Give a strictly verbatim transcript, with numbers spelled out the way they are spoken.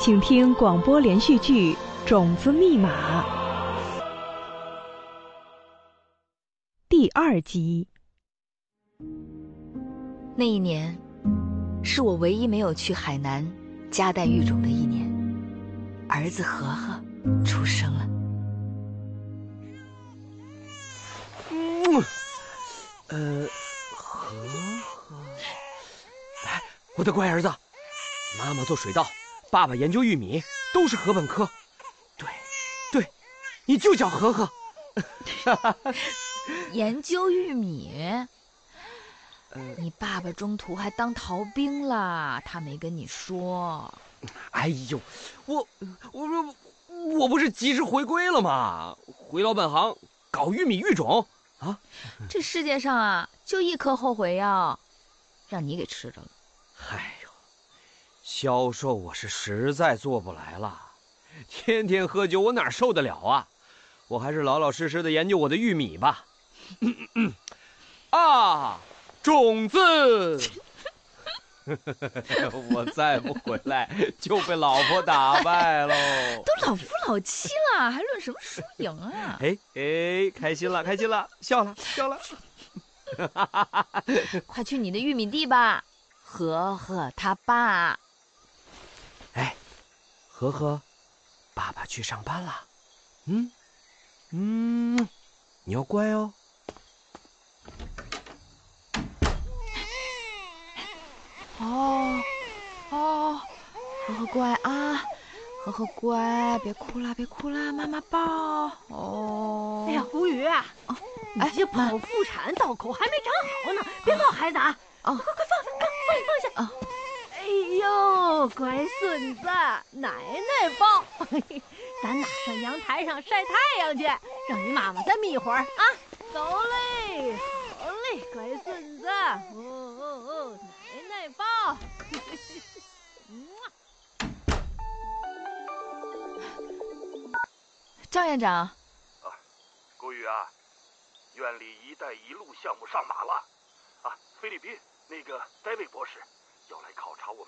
请听广播连续剧《种子密码》第二集。 那一年，是我唯一没有去海南夹带育种的一年，儿子和和出生了。 嗯，呃，和和，哎，我的乖儿子，妈妈做水稻，爸爸研究玉米，都是禾本科。对，对，你就叫和和。 研究玉米？呃、你爸爸中途还当逃兵了，他没跟你说？ 哎呦，我我我我不是及时回归了吗？回老本行，搞玉米育种啊！ 这世界上啊，就一颗后悔药，让你给吃着了。 哎呦，销售我是实在做不来了，天天喝酒我哪受得了啊？我还是老老实实的研究我的玉米吧。嗯嗯啊，种子！我再不回来就被老婆打败喽。 都老夫老妻了，还论什么输赢啊？ 哎哎，开心了，开心了，笑了，笑了。 快去你的玉米地吧，和和他爸。 哎，和和，爸爸去上班了。嗯嗯，你要乖哦。 哦哦，和和乖啊，和和乖，别哭啦，别哭啦，妈妈抱。哦， 哎呀，古雨，哦，你这剖腹产刀口还没长好呢，别抱孩子啊！哦，快快放放放放下！啊，哎呦，乖孙子，奶奶抱。咱拿上阳台上晒太阳去，让你妈妈再眯会儿啊！走嘞，好嘞，乖孙子。哦哦哦，奶奶抱。 张院长。 啊，郭宇啊，院里“一带一路”项目上马了，啊，菲律宾那个戴维博士要来考察我们。